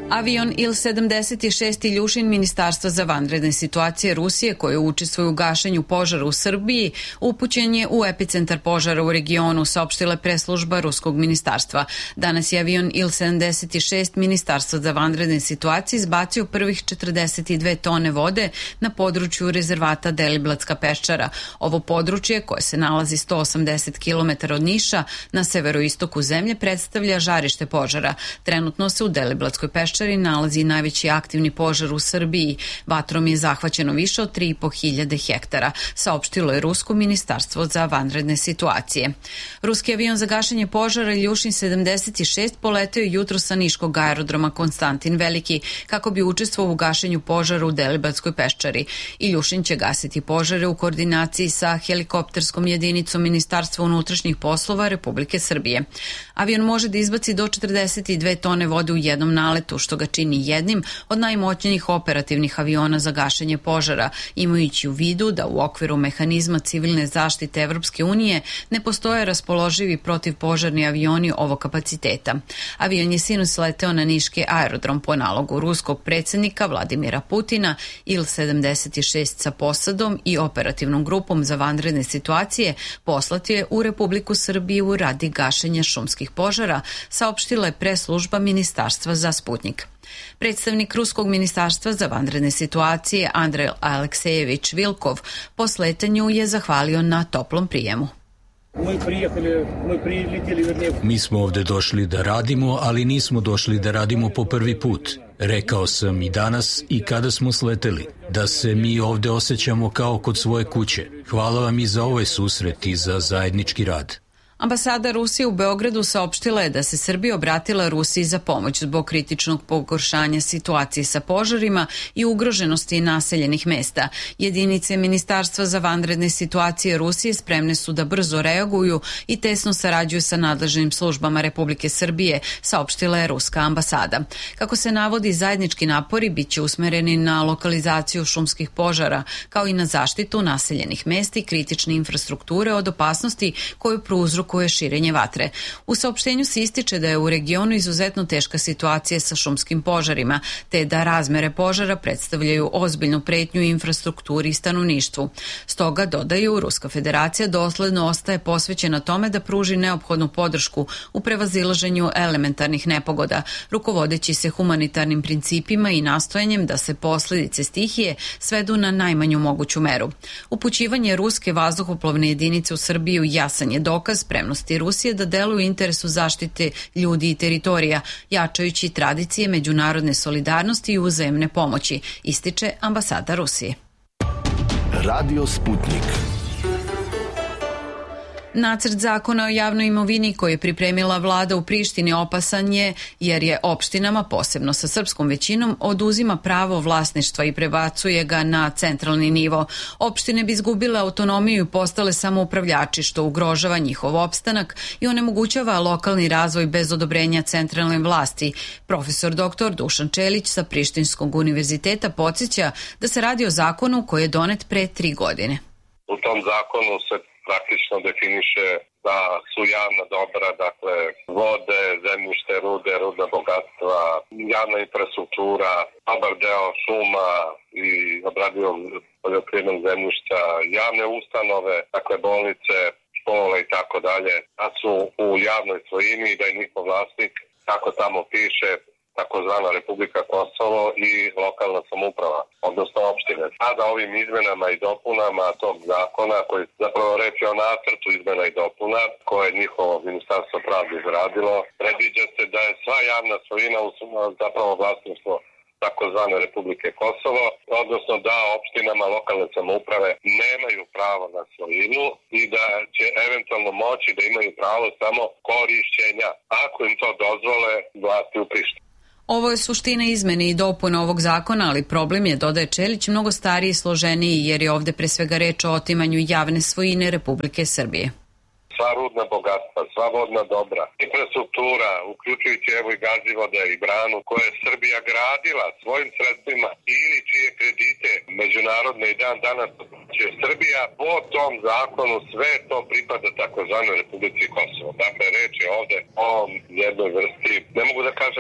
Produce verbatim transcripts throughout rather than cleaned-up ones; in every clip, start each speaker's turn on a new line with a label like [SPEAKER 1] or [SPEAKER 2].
[SPEAKER 1] Avion Il sedamdeset šest Iljušin Ministarstva za vanredne situacije Rusije, koji učestvuje u gašenju požara u Srbiji, upućen je u epicentar požara u regionu, saopštila preslužba Ruskog ministarstva. Danas je avion Il sedamdeset šest Ministarstva za vanredne situacije izbacio prvih četrdeset dve tone vode na području rezervata Deliblatska peščara. Ovo područje, koje se nalazi sto osamdeset kilometara od Niša na severoistoku zemlje, predstavlja žarište požara. Trenutno se u Deliblatskoj peščari nalazi najveći aktivni požar u Srbiji. Vatrom je zahvaćeno više od tri i po hiljade hektara, saopštilo je Rusko ministarstvo za vanredne situacije. Ruski avion za gašenje požara Iljušin sedamdeset šest poleteo je jutro sa niškog aerodroma Konstantin Veliki kako bi učestvovao u gašenju požara u Deliblatskoj peščari. Iljušin će gasiti požare u koordinaciji sa helikopterskom jedinicom Ministarstva unutrašnjih poslova Republike Srbije. Avion može da izbaci do četrdeset dve tone vode u jednom naletu, što ga čini jednim od najmoćnijih operativnih aviona za gašenje požara, imajući u vidu da u okviru mehanizma civilne zaštite Evropske unije ne postoje raspoloživi protivpožarni avioni ovog kapaciteta. Avion je sinoć leteo na niški aerodrom po nalogu ruskog predsjednika Vladimira Putina. Il sedamdeset šest sa posadom i operativnom grupom za vanredne situacije poslat je u Republiku Srbiju radi gašenja šumskih požara, saopštila je preslužba Ministarstva za Sputnik. Predstavnik Ruskog ministarstva za vanredne situacije Andrej Aleksejević Vilkov po sletanju je zahvalio na toplom prijemu.
[SPEAKER 2] Mi smo ovde došli da radimo, ali nismo došli da radimo po prvi put. Rekao sam i danas i kada smo sleteli, da se mi ovde osjećamo kao kod svoje kuće. Hvala vam i za ovaj susret i za zajednički rad.
[SPEAKER 1] Ambasada Rusije u Beogradu saopštila je da se Srbija obratila Rusiji za pomoć zbog kritičnog pogoršanja situacije sa požarima i ugroženosti naseljenih mesta. Jedinice Ministarstva za vanredne situacije Rusije spremne su da brzo reaguju i tesno sarađuju sa nadležnim službama Republike Srbije, saopštila je Ruska ambasada. Kako se navodi, zajednički napori biće usmereni na lokalizaciju šumskih požara, kao i na zaštitu naseljenih mesta i kritične infrastrukture od opasnosti koju prouzrokuje koje je širenje vatre. U saopštenju se ističe da je u regionu izuzetno teška situacija sa šumskim požarima, te da razmere požara predstavljaju ozbiljnu pretnju infrastrukturi i stanovništvu. Stoga, dodaju, Ruska federacija dosledno ostaje posvećena tome da pruži neophodnu podršku u prevazilaženju elementarnih nepogoda, rukovodeći se humanitarnim principima i nastojanjem da se posljedice stihije svedu na najmanju moguću meru. Upućivanje ruske vazduhoplovne jedinice u Srbiju jasan je dokaz spremnosti Rusije da deluje u interesu zaštite ljudi i teritorija, jačajući tradicije međunarodne solidarnosti i uzajemne pomoći, ističe ambasada Rusije.
[SPEAKER 3] Radio Sputnik.
[SPEAKER 1] Nacrt zakona o javnoj imovini koji je pripremila vlada u Prištini opasan je jer je opštinama, posebno sa srpskom većinom, oduzima pravo vlasništva i prebacuje ga na centralni nivo. Opštine bi izgubile autonomiju i postale samoupravljači, što ugrožava njihov opstanak i onemogućava lokalni razvoj bez odobrenja centralne vlasti. Profesor doktor Dušan Čelić sa Prištinskog univerziteta podsjeća da se radi o zakonu koji je donet pre tri godine.
[SPEAKER 4] U tom zakonu se praktično definiše da su javna dobra, dakle vode, zemljište, rude, rudna bogatstva, javna infrastruktura, dobar deo šuma i obradivog poljoprivrednog zemljišta, javne ustanove, dakle bolnice, škole i tako dalje, da su u javnoj svojini i da je njihov vlasnik, kako tamo piše, takozvana Republika Kosovo i lokalna samouprava, odnosno opštine. Sada ovim izmenama i dopunama tog zakona, koji zapravo reč je o nacrtu izmena i dopuna, koje je njihovo ministarstvo pravde izradilo, predviđa se da je sva javna svojina zapravo vlasništvo takozvane Republike Kosovo, odnosno da opštinama lokalne samouprave nemaju pravo na svojinu i da će eventualno moći da imaju pravo samo korišćenja, ako im to dozvole vlasti u Prištini.
[SPEAKER 1] Ovo je suština izmene i dopuna ovog zakona, ali problem je, dodaje Čelić, mnogo stariji i složeniji, jer je ovde pre svega reč o otimanju javne svojine Republike Srbije.
[SPEAKER 4] Sva rudna bogatstva, sva vodna dobra, infrastruktura, uključujući evo i Gazivode i branu koje je Srbija gradila svojim sredstvima ili čije kredite međunarodne i dan danas će Srbija po tom zakonu sve to pripada takozvanoj Republici Kosovo. Dakle, reč je ovde o jednoj vrsti, ne mogu da kažem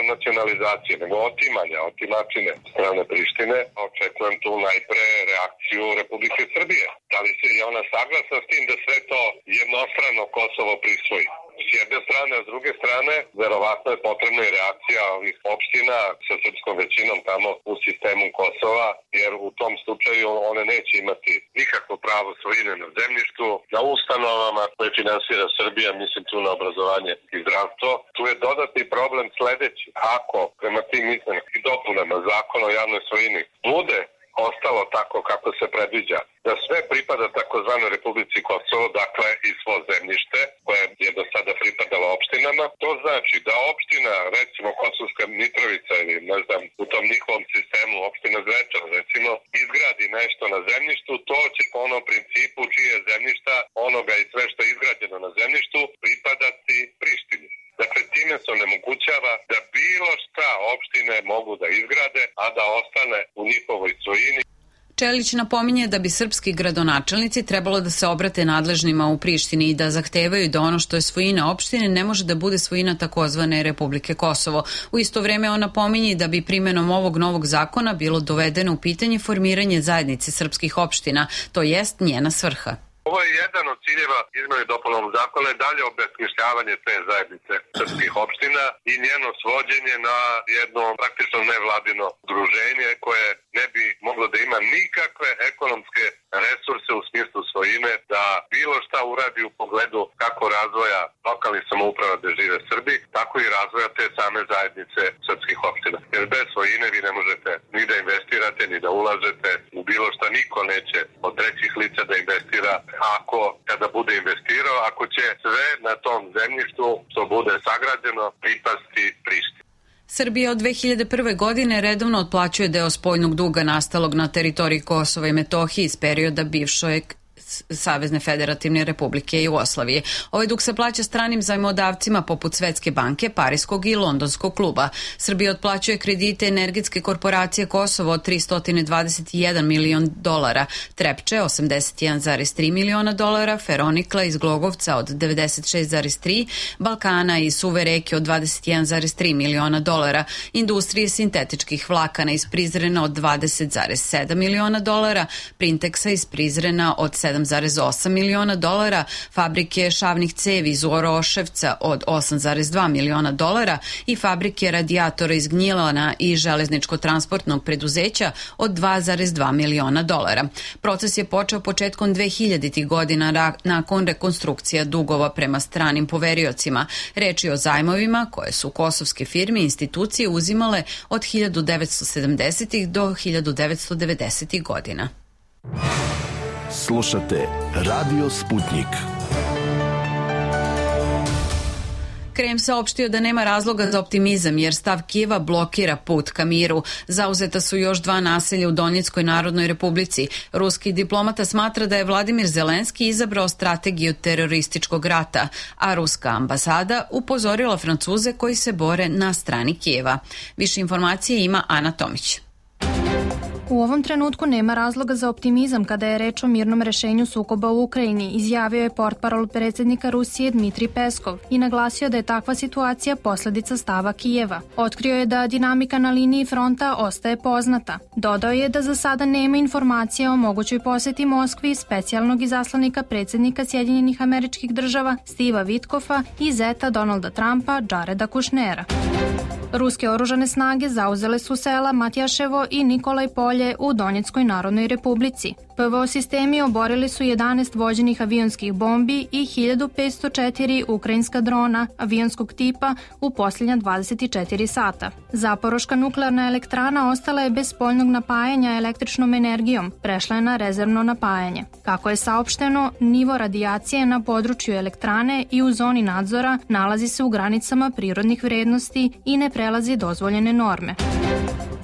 [SPEAKER 4] nacionalizacije, nego otimanja, otimačine strane Prištine. Očekujem tu najpre reakciju Republike Srbije. Da li se je ona saglasna s tim da sve to jednostrano Kosovo prisvoji? S jedne strane, a s druge strane, verovatno je potrebna i reakcija ovih opština sa srpskom većinom tamo u sistemu Kosova, jer u tom slučaju one neće imati nikakvo pravo svojine na zemljištu, na ustanovama koje finansira Srbija, mislim tu na obrazovanje i zdravstvo. Tu je dodatni problem sledeći. Ako prema tim izmenama i dopunama Zakona o javnoj svojini bude ostalo tako kako se predviđa, da sve pripada takozvanoj Republici Kosovo, dakle i svo zemljište koje je do sada pripadalo opštinama. To znači da opština, recimo Kosovska Mitrovica ili ne znam u tom njihovom sistemu opština Zvečar, recimo, izgradi nešto na zemljištu, to će po onom principu čije je zemljišta, onoga i sve što je izgrađeno na zemljištu, pripadati Prištini. Dakle, time se onemogućava da bilo šta opštine mogu da izgrade, a da ostane u njihovoj svojini.
[SPEAKER 1] Čelić napominje da bi srpski gradonačelnici trebalo da se obrate nadležnima u Prištini i da zahtevaju da ono što je svojina opštine ne može da bude svojina takozvane Republike Kosovo. U isto vreme on napominje da bi primjenom ovog novog zakona bilo dovedeno u pitanje formiranje zajednice srpskih opština, to jest njena svrha.
[SPEAKER 4] Ovo je jedan od ciljeva izmene i dopune ovog zakona, je dalje obesmišljavanje te zajednice srpskih opština i njeno svođenje na jedno praktično nevladino udruženje koje ne bi moglo da ima nikakve ekonomske resurse u smislu svojine da bilo šta uradi u pogledu kako razvoja lokalnih samouprava gde žive Srbi, tako i razvoja te same zajednice srpskih opština. Jer bez svojine vi ne možete ni da investirate, ni da ulažete u bilo šta, niko neće od trećih lica da investira ako kada bude investirao, ako će sve na tom zemljištu što bude sagrađeno pripasti Prištini.
[SPEAKER 1] Srbija od dve hiljade prve. godine redovno otplaćuje deo spoljnog duga nastalog na teritoriji Kosova i Metohije iz perioda bivšeg Savezne federativne republike Jugoslavije. Ovaj dug se plaća stranim zajmodavcima poput Svetske banke, Pariskog i Londonskog kluba. Srbija otplaćuje kredite energetske korporacije Kosovo od tristo dvadeset jedan milion dolara, Trepče osamdeset jedan zarez tri miliona dolara, Feronikla iz Glogovca od devedeset šest zarez tri, Balkana i Suve reke od dvadeset jedan zarez tri miliona dolara, industrije sintetičkih vlakana iz Prizrena od dvadeset zarez sedam miliona dolara, Printeksa iz Prizrena od sedam zarez osam miliona dolara, fabrike šavnih cevi iz Oroševca od osam zarez dva miliona dolara i fabrike radijatora iz Gnjilana i železničko-transportnog preduzeća od dva zarez dva miliona dolara. Proces je počeo početkom dve hiljaditih. godina nakon rekonstrukcija dugova prema stranim poveriocima. Reč je o zajmovima koje su kosovske firme i institucije uzimale od hiljadu devetsto sedamdesetih. do hiljadu devetsto devedesetih. godina.
[SPEAKER 3] Slušate Radio Sputnik.
[SPEAKER 1] Krem saopštio da nema razloga za optimizam jer stav Kijeva blokira put ka miru. Zauzeta su još dva naselja u Donjeckoj Narodnoj Republici. Ruski diplomata smatra da je Vladimir Zelenski izabrao strategiju terorističkog rata, a ruska ambasada upozorila Francuze koji se bore na strani Kijeva. Više informacije ima Ana Tomić.
[SPEAKER 5] U ovom trenutku nema razloga za optimizam kada je reč o mirnom rešenju sukoba u Ukrajini, izjavio je portparol predsjednika Rusije Dmitrij Peskov i naglasio da je takva situacija posledica stava Kijeva. Otkrio je da dinamika na liniji fronta ostaje poznata. Dodao je da za sada nema informacija o mogućoj poseti Moskvi specijalnog izaslanika predsjednika Sjedinjenih Američkih Država Steva Witkoffa i zeta Donalda Trumpa Jareda Kushnera. Ruske oružane snage zauzele su sela Matjaševo i Nikolaj Polje u Donjeckoj Narodnoj Republici. P V O sistemi oborili su jedanaest vođenih avionskih bombi i hiljadu petsto četiri ukrajinska drona avionskog tipa u posljednja dvadeset četiri sata. Zaporoška nuklearna elektrana ostala je bez spoljnog napajanja električnom energijom, prešla je na rezervno napajanje. Kako je saopšteno, nivo radijacije na području elektrane i u zoni nadzora nalazi se u granicama prirodnih vrednosti i ne prelazi dozvoljene norme.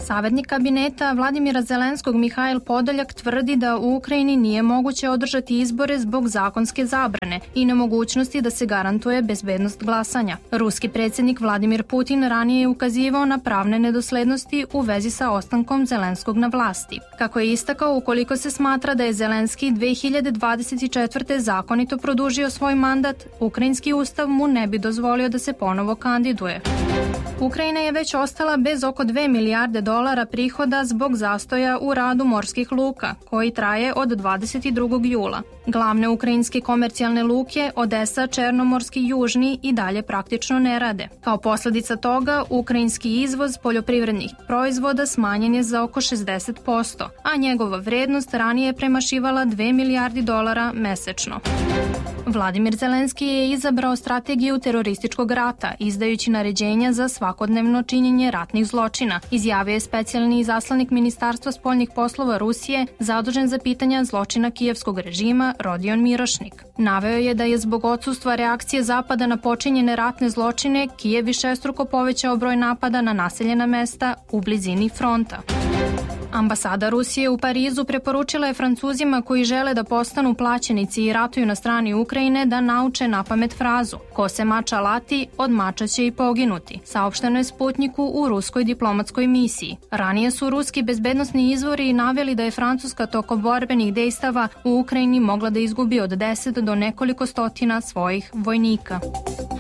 [SPEAKER 5] Savetnik kabineta Vladimira Zelenskog Mihajl Podoljak tvrdi da u Ukrajini nije moguće održati izbore zbog zakonske zabrane i nemogućnosti da se garantuje bezbednost glasanja. Ruski predsjednik Vladimir Putin ranije je ukazivao na pravne nedoslednosti u vezi sa ostankom Zelenskog na vlasti. Kako je istakao, ukoliko se smatra da je Zelenski dve hiljade dvadeset četvrte zakonito produžio svoj mandat, ukrajinski ustav mu ne bi dozvolio da se ponovo kandiduje. Ukrajina je već ostala bez oko dve milijarde dolara prihoda zbog zastoja u radu morskih luka, koji traje od dvadeset drugog jula. Glavne ukrajinske komercijalne luke, Odesa, Černomorski, Južni, i dalje praktično ne rade. Kao posljedica toga, ukrajinski izvoz poljoprivrednih proizvoda smanjen je za oko šezdeset posto, a njegova vrednost ranije je premašivala dve milijardi dolara mesečno. Vladimir Zelenski je izabrao strategiju terorističkog rata, izdajući naređenja za svakodnevno činjenje ratnih zločina, izjavio je specijalni izaslanik Ministarstva spoljnih poslova Rusije zadužen za pitanja zločina kijevskog režima Rodion Mirošnik. Naveo je da je zbog odsustva reakcije Zapada na počinjene ratne zločine Kijev višestruko povećao broj napada na naseljena mesta u blizini fronta. Ambasada Rusije u Parizu preporučila je Francuzima koji žele da postanu plaćenici i ratuju na strani Ukrajine da nauče napamet frazu "Ko se mača lati, od mača će i poginuti", saopšteno je Sputniku u ruskoj diplomatskoj misiji. Ranije su ruski bezbednosni izvori naveli da je Francuska tokom borbenih dejstava u Ukrajini mogla da izgubi od deset do nekoliko stotina svojih vojnika.